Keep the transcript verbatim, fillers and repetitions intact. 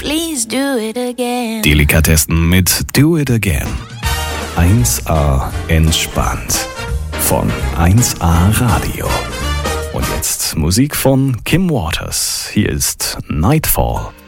Please do it again. Delikatessen mit Do It Again. eins A entspannt. Von eins A Radio. Und jetzt Musik von Kim Waters. Hier ist Nightfall.